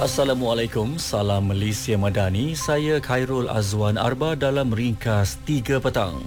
Assalamualaikum, salam Malaysia Madani. Saya Khairul Azwan Arba dalam ringkas 3 petang.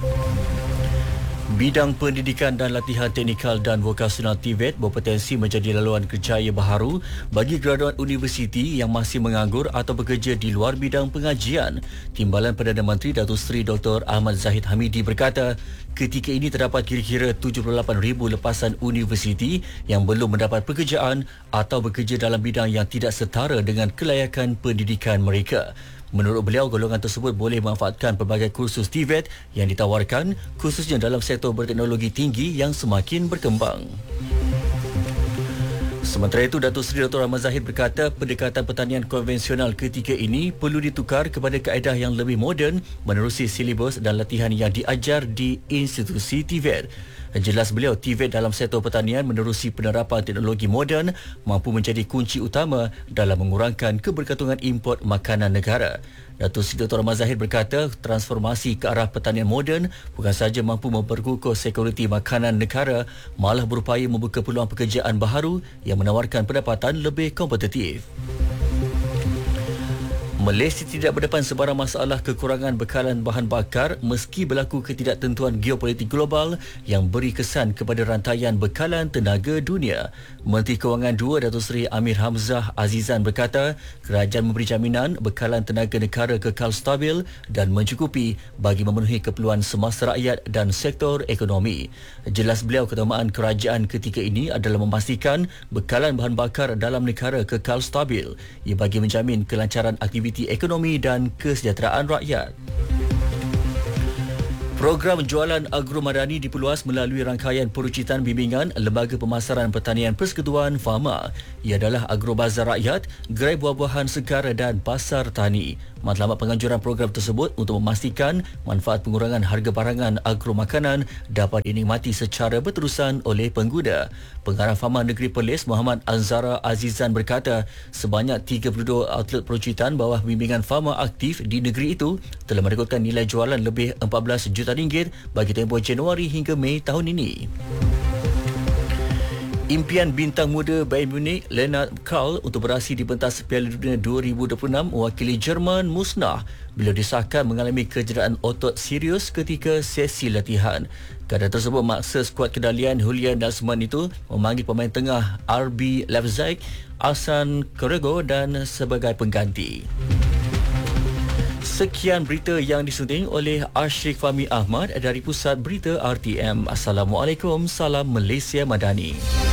Bidang pendidikan dan latihan teknikal dan vokasional TVET berpotensi menjadi laluan kerjaya baharu bagi graduan universiti yang masih menganggur atau bekerja di luar bidang pengajian. Timbalan Perdana Menteri Datuk Seri Dr. Ahmad Zahid Hamidi berkata, ketika ini terdapat kira-kira 78,000 lepasan universiti yang belum mendapat pekerjaan atau bekerja dalam bidang yang tidak setara dengan kelayakan pendidikan mereka. Menurut beliau, golongan tersebut boleh memanfaatkan pelbagai kursus TVET yang ditawarkan, khususnya dalam sektor berteknologi tinggi yang semakin berkembang. Sementara itu, Datuk Seri Dr. Ahmad Zahid berkata pendekatan pertanian konvensional ketika ini perlu ditukar kepada kaedah yang lebih moden menerusi silibus dan latihan yang diajar di institusi TVET. Jelas beliau, TVET dalam sektor pertanian menerusi penerapan teknologi moden mampu menjadi kunci utama dalam mengurangkan kebergantungan import makanan negara. Datuk Seri Dr. Ahmad Zahid berkata transformasi ke arah pertanian moden bukan sahaja mampu memperkukuh sekuriti makanan negara, malah berupaya membuka peluang pekerjaan baharu yang menawarkan pendapatan lebih kompetitif. Malaysia tidak berdepan sebarang masalah kekurangan bekalan bahan bakar meski berlaku ketidaktentuan geopolitik global yang beri kesan kepada rantaian bekalan tenaga dunia. Menteri Kewangan II Datuk Seri Amir Hamzah Azizan berkata, kerajaan memberi jaminan bekalan tenaga negara kekal stabil dan mencukupi bagi memenuhi keperluan semasa rakyat dan sektor ekonomi. Jelas beliau, keutamaan kerajaan ketika ini adalah memastikan bekalan bahan bakar dalam negara kekal stabil. Ia bagi menjamin kelancaran aktiviti ekonomi dan kesejahteraan rakyat. Program jualan agro madani diperluas melalui rangkaian perucitan bimbingan Lembaga Pemasaran Pertanian Persekutuan Fama. Ia adalah agro bazar rakyat, gerai buah-buahan segar dan pasar tani. Matlamat penganjuran program tersebut untuk memastikan manfaat pengurangan harga barangan agro makanan dapat dinikmati secara berterusan oleh pengguna. Pengarah Fama Negeri Perlis Muhammad Anzara Azizan berkata, sebanyak 32 outlet perucitan bawah bimbingan Fama aktif di negeri itu telah merekodkan nilai jualan lebih 14 juta ringgit bagi tempoh Januari hingga Mei tahun ini. Impian bintang muda Bayern Munich Leonard Karl untuk beraksi di pentas Piala Dunia 2026 mewakili Jerman musnah bila disahkan mengalami kecederaan otot serius ketika sesi latihan. Keadaan tersebut maksa skuad kedalian Julian Nagelsmann itu memanggil pemain tengah RB Leipzig Arsene Corrego dan sebagai pengganti. Sekian berita yang disunting oleh Ashrik Fahmi Ahmad dari Pusat Berita RTM. Assalamualaikum, salam Malaysia Madani.